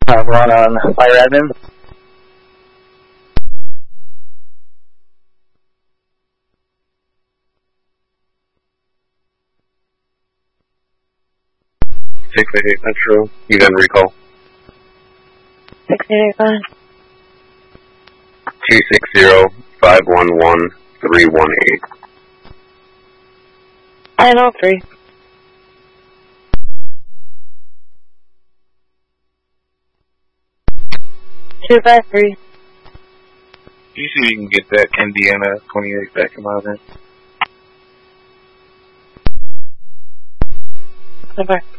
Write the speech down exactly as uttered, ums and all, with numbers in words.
Uh, one on fire admin. six eight eight Metro, you got recall. six eight eight five. two six zero, five one one, three one eight. nine oh three. two five three. You see if you can get that Indiana twenty-eight back in my van. Over.